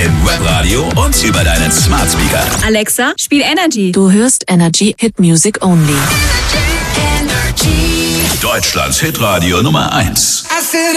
Im Webradio und über deinen Smart Speaker. Alexa, spiel Energy. Du hörst Energy Hit Music Only. Deutschlands Hitradio Nummer 1.